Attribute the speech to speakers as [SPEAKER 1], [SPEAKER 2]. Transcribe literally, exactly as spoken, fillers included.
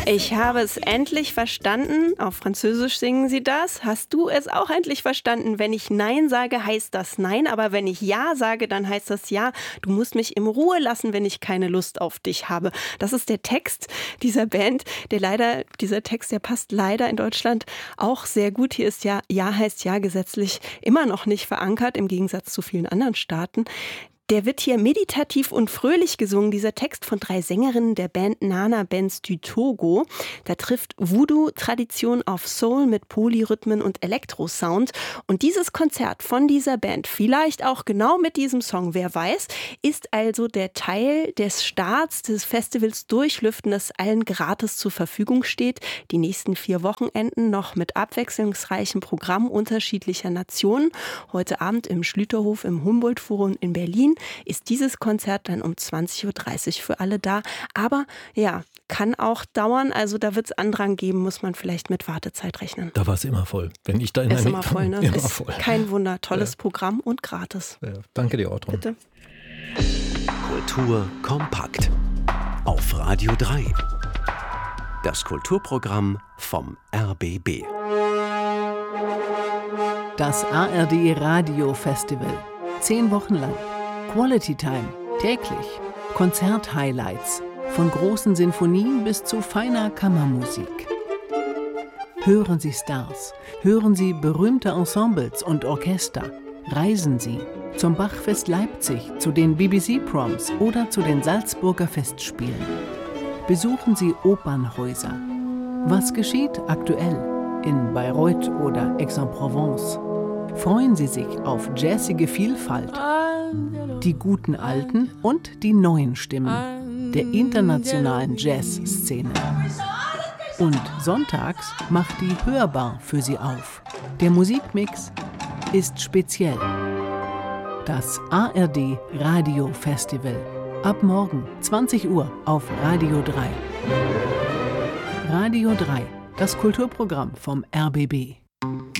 [SPEAKER 1] Ich habe es endlich verstanden. Auf Französisch singen sie das. Hast du es auch endlich verstanden? Wenn ich Nein sage, heißt das Nein. Aber wenn ich Ja sage, dann heißt das Ja. Du musst mich in Ruhe lassen, wenn ich keine Lust auf dich habe. Das ist der Text dieser Band. Der leider, dieser Text, der passt leider in Deutschland auch sehr gut. Hier ist ja, Ja heißt Ja gesetzlich immer noch nicht verankert, im Gegensatz zu vielen anderen Staaten. Der wird hier meditativ und fröhlich gesungen, dieser Text von drei Sängerinnen der Band Nana Benz du Togo. Da trifft Voodoo-Tradition auf Soul mit Polyrhythmen und Elektrosound. Und dieses Konzert von dieser Band, vielleicht auch genau mit diesem Song, wer weiß, ist also der Teil des Starts des Festivals Durchlüften, das allen gratis zur Verfügung steht. Die nächsten vier Wochenenden noch mit abwechslungsreichem Programm unterschiedlicher Nationen. Heute Abend im Schlüterhof im Humboldt-Forum in Berlin ist dieses Konzert dann um zwanzig Uhr dreißig für alle da. Aber ja, kann auch dauern. Also da wird es Andrang geben, muss man vielleicht mit Wartezeit rechnen.
[SPEAKER 2] Da war es immer voll. Wenn ich da in
[SPEAKER 1] ist
[SPEAKER 2] der
[SPEAKER 1] immer
[SPEAKER 2] Nähe
[SPEAKER 1] voll, ne?
[SPEAKER 2] Immer
[SPEAKER 1] ist
[SPEAKER 2] voll.
[SPEAKER 1] Kein Wunder. Tolles
[SPEAKER 2] ja.
[SPEAKER 1] Programm und gratis.
[SPEAKER 2] Ja, danke dir, Ortrun.
[SPEAKER 1] Bitte.
[SPEAKER 3] Kultur kompakt. Auf Radio drei. Das Kulturprogramm vom R B B.
[SPEAKER 4] Das A R D Radio Festival. Zehn Wochen lang. Quality Time. Täglich. Konzert-Highlights. Von großen Sinfonien bis zu feiner Kammermusik. Hören Sie Stars. Hören Sie berühmte Ensembles und Orchester. Reisen Sie zum Bachfest Leipzig, zu den B B C-Proms oder zu den Salzburger Festspielen. Besuchen Sie Opernhäuser. Was geschieht aktuell in Bayreuth oder Aix-en-Provence? Freuen Sie sich auf jazzige Vielfalt, die guten alten und die neuen Stimmen der internationalen Jazzszene. Und sonntags macht die Hörbar für Sie auf. Der Musikmix ist speziell. Das A R D Radio Festival. Ab morgen zwanzig Uhr auf Radio drei. Radio drei, das Kulturprogramm vom R B B.